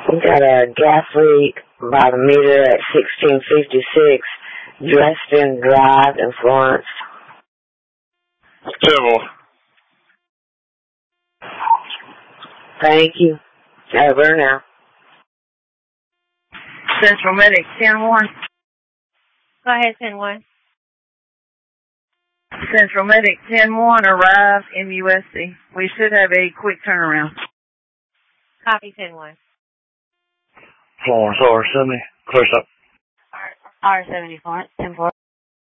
We got a gas leak by the meter at 1656 Dresden Drive in Florence. 10-1. Thank you. Over now. Central Medic 10-1. Go ahead, 10-1. Central Medic 10-1, arrive MUSC. We should have a quick turnaround. Copy 10-1. Florence, R70, clear stop. R70 Florence, 10-4.